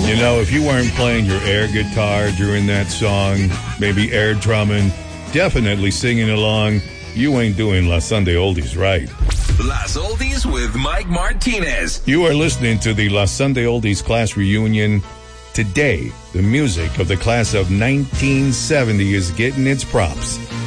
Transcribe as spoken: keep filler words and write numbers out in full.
You know, if you weren't playing your air guitar during that song, maybe air drumming, definitely singing along, you ain't doing La Sunday Oldies right. Las Oldies with Mike Martinez. You are listening to the La Sunday Oldies class reunion. Today, the music of the class of nineteen seventy is getting its props.